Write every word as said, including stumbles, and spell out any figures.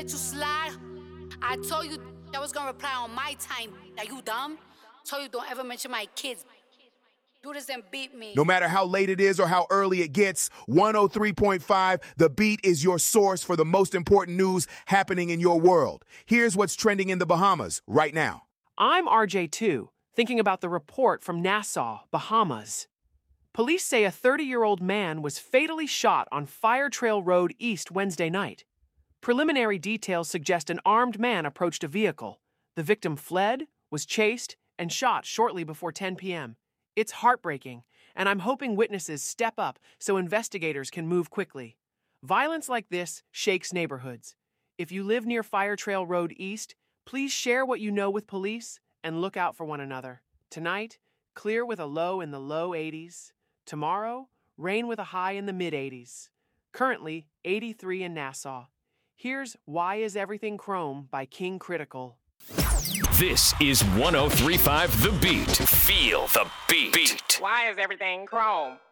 let you slide. I told you I was gonna reply on my time. Are you dumb? Told you don't ever mention my kids. Do this and beat me. No matter how late it is or how early it gets, one oh three point five The Beat is your source for the most important news happening in your world. Here's what's trending in the Bahamas right now. I'm R J two, thinking about the report from Nassau, Bahamas. Police say a thirty-year-old man was fatally shot on Fire Trail Road East Wednesday night. Preliminary details suggest an armed man approached a vehicle. The victim fled, was chased, and shot shortly before ten p.m. It's heartbreaking, and I'm hoping witnesses step up so investigators can move quickly. Violence like this shakes neighborhoods. If you live near Fire Trail Road East, please share what you know with police and look out for one another. Tonight, clear with a low in the low eighties. Tomorrow, rain with a high in the mid eighties. Currently, eighty-three in Nassau. Here's Why Is Everything Chrome by King Critical. This is one oh three point five The Beat. Feel the beat. Why is everything chrome?